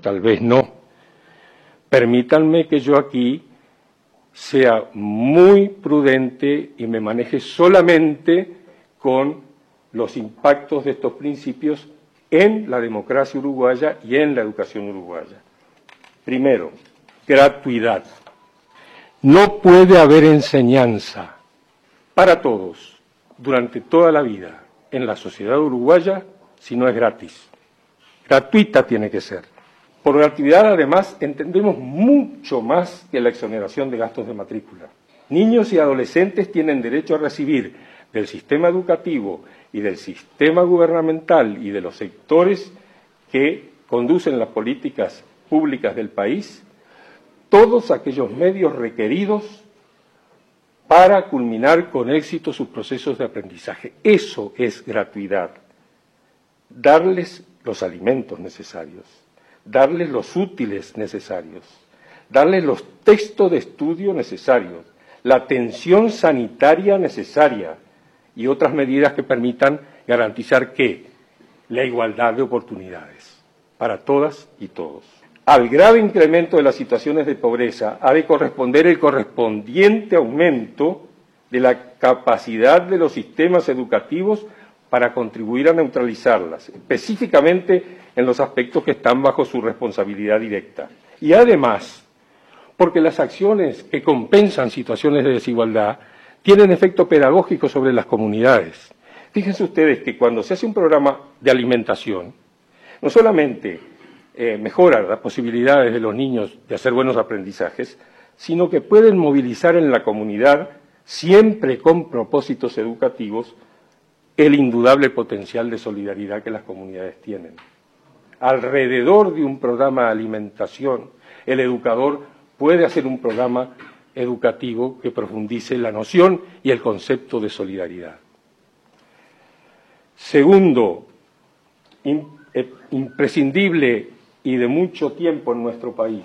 tal vez no. Permítanme que yo aquí sea muy prudente y me maneje solamente con los impactos de estos principios en la democracia uruguaya y en la educación uruguaya. Primero, gratuidad. No puede haber enseñanza para todos durante toda la vida en la sociedad uruguaya si no es gratis. Gratuita tiene que ser. Por gratuidad, además, entendemos mucho más que la exoneración de gastos de matrícula. Niños y adolescentes tienen derecho a recibir del sistema educativo y del sistema gubernamental y de los sectores que conducen las políticas públicas del país todos aquellos medios requeridos para culminar con éxito sus procesos de aprendizaje. Eso es gratuidad. Darles los alimentos necesarios, darles los útiles necesarios, darles los textos de estudio necesarios, la atención sanitaria necesaria y otras medidas que permitan garantizar que la igualdad de oportunidades para todas y todos. Al grave incremento de las situaciones de pobreza ha de corresponder el correspondiente aumento de la capacidad de los sistemas educativos para contribuir a neutralizarlas, específicamente en los aspectos que están bajo su responsabilidad directa. Y además, porque las acciones que compensan situaciones de desigualdad tienen efecto pedagógico sobre las comunidades. Fíjense ustedes que cuando se hace un programa de alimentación, no solamente mejora las posibilidades de los niños de hacer buenos aprendizajes, sino que pueden movilizar en la comunidad, siempre con propósitos educativos, el indudable potencial de solidaridad que las comunidades tienen. Alrededor de un programa de alimentación, el educador puede hacer un programa educativo que profundice la noción y el concepto de solidaridad. Segundo, imprescindible y de mucho tiempo en nuestro país,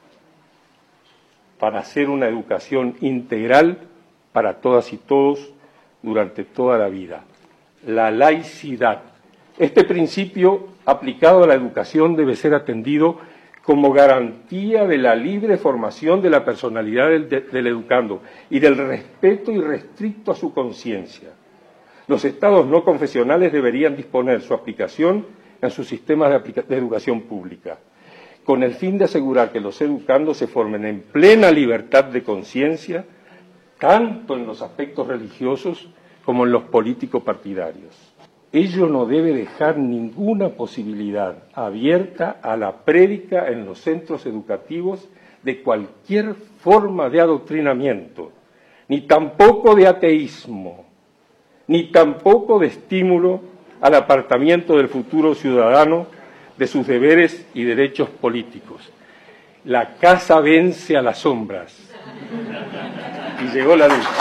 para hacer una educación integral para todas y todos durante toda la vida. La laicidad. Este principio aplicado a la educación debe ser atendido como garantía de la libre formación de la personalidad del educando y del respeto irrestricto a su conciencia. Los estados no confesionales deberían disponer su aplicación en sus sistemas de educación pública, con el fin de asegurar que los educandos se formen en plena libertad de conciencia, tanto en los aspectos religiosos como en los político-partidarios. Ello no debe dejar ninguna posibilidad abierta a la prédica en los centros educativos de cualquier forma de adoctrinamiento, ni tampoco de ateísmo, ni tampoco de estímulo al apartamiento del futuro ciudadano de sus deberes y derechos políticos. La casa vence a las sombras. Y llegó la luz.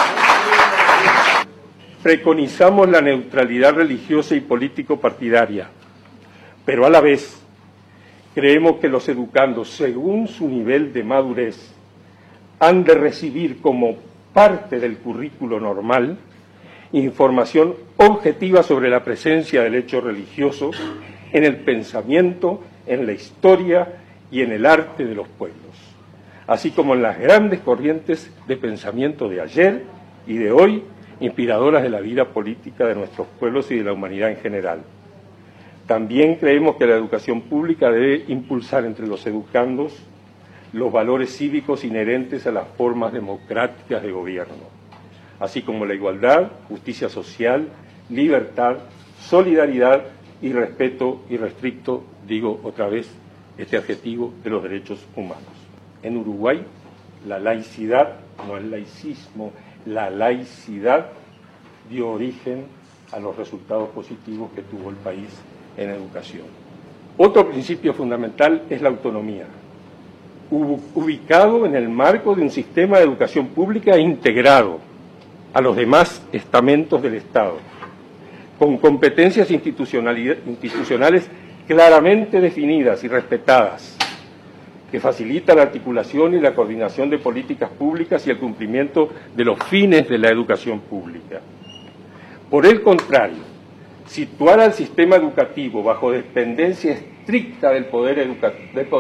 Preconizamos la neutralidad religiosa y político-partidaria, pero a la vez creemos que los educandos, según su nivel de madurez, han de recibir como parte del currículo normal información objetiva sobre la presencia del hecho religioso en el pensamiento, en la historia y en el arte de los pueblos, así como en las grandes corrientes de pensamiento de ayer y de hoy, inspiradoras de la vida política de nuestros pueblos y de la humanidad en general. También creemos que la educación pública debe impulsar entre los educandos los valores cívicos inherentes a las formas democráticas de gobierno, así como la igualdad, justicia social, libertad, solidaridad y respeto irrestricto, digo otra vez este adjetivo, de los derechos humanos. En Uruguay, la laicidad, no el laicismo, la laicidad dio origen a los resultados positivos que tuvo el país en educación. Otro principio fundamental es la autonomía, ubicado en el marco de un sistema de educación pública integrado a los demás estamentos del Estado, con competencias institucionales claramente definidas y respetadas, que facilita la articulación y la coordinación de políticas públicas y el cumplimiento de los fines de la educación pública. Por el contrario, situar al sistema educativo bajo dependencia estricta del poder